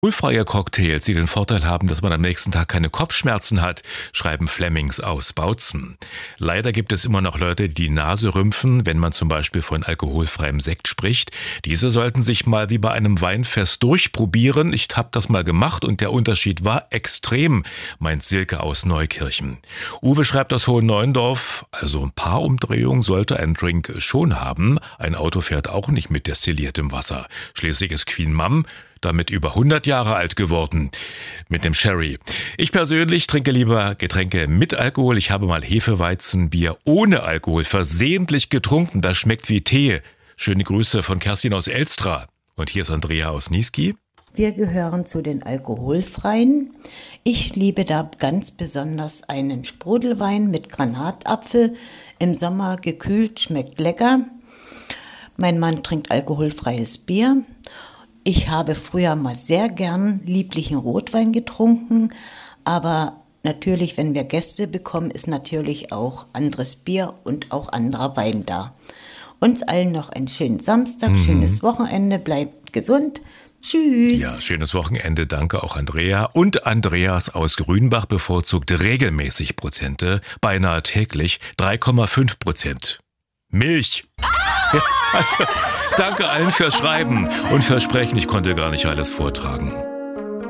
Alkoholfreie Cocktails, die den Vorteil haben, dass man am nächsten Tag keine Kopfschmerzen hat, schreiben Flemings aus Bautzen. Leider gibt es immer noch Leute, die die Nase rümpfen, wenn man zum Beispiel von alkoholfreiem Sekt spricht. Diese sollten sich mal wie bei einem Weinfest durchprobieren. Ich habe das mal gemacht und der Unterschied war extrem, meint Silke aus Neukirchen. Uwe schreibt aus Hohenneuendorf, also ein paar Umdrehungen sollte ein Drink schon haben. Ein Auto fährt auch nicht mit destilliertem Wasser. Schließlich ist Queen Mum damit über 100 Jahre alt geworden mit dem Sherry. Ich persönlich trinke lieber Getränke mit Alkohol. Ich habe mal Hefeweizenbier ohne Alkohol versehentlich getrunken. Das schmeckt wie Tee. Schöne Grüße von Kerstin aus Elstra. Und hier ist Andrea aus Niesky. Wir gehören zu den Alkoholfreien. Ich liebe da ganz besonders einen Sprudelwein mit Granatapfel. Im Sommer gekühlt, schmeckt lecker. Mein Mann trinkt alkoholfreies Bier. Ich habe früher mal sehr gern lieblichen Rotwein getrunken, aber natürlich, wenn wir Gäste bekommen, ist natürlich auch anderes Bier und auch anderer Wein da. Uns allen noch einen schönen Samstag, schönes Wochenende, bleibt gesund. Tschüss. Ja, schönes Wochenende, danke auch Andrea. Und Andreas aus Grünbach bevorzugt regelmäßig Prozente, beinahe täglich 3,5%. Milch. Ja, also, danke allen fürs Schreiben und Versprechen, ich konnte gar nicht alles vortragen.